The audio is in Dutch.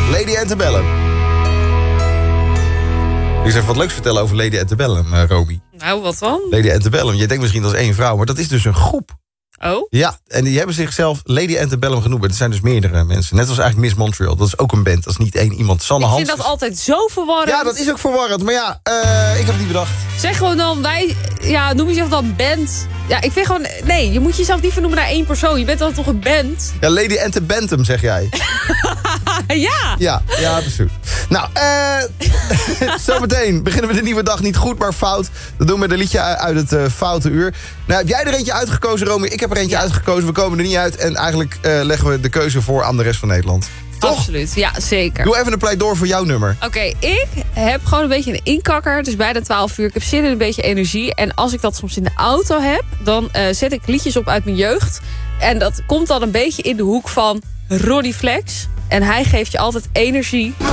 Lady Antebellum. Ik eens even wat leuks vertellen over Lady Antebellum, Romy. Nou, wat dan? Lady Antebellum, je denkt misschien dat is één vrouw, maar dat is dus een groep. Oh? Ja, en die hebben zichzelf Lady Antebellum genoemd. Het zijn dus meerdere mensen. Net als eigenlijk Miss Montreal. Dat is ook een band. Dat is niet één iemand. Sanne Ik Hans. vind dat altijd zo verwarrend. Ja, dat is ook verwarrend. Maar ja, ik heb het niet bedacht. Zeg gewoon dan, noem jezelf dan band. Ja, ik vind gewoon, nee, je moet jezelf niet vernoemen naar één persoon. Je bent dan toch een band? Ja, Lady Antebellum, zeg jij. Ja. Ja, precies. Nou, zometeen beginnen we de nieuwe dag niet goed, maar fout. Dat doen we met een liedje uit het Foute Uur. Nou, heb jij er eentje uitgekozen, Romy? Ik heb er eentje uitgekozen. We komen er niet uit. En eigenlijk leggen we de keuze voor aan de rest van Nederland. Toch? Absoluut, ja, zeker. Doe even een pleidooi voor jouw nummer. Oké, ik heb gewoon een beetje een inkakker. Het is bijna 12 uur. Ik heb zin in een beetje energie. En als ik dat soms in de auto heb, dan zet ik liedjes op uit mijn jeugd. En dat komt dan een beetje in de hoek van Ronnie Flex. En hij geeft je altijd energie.